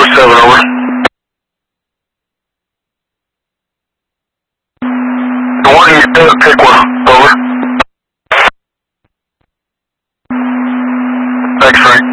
7, over. The one you pick one, over. Thanks, Frank.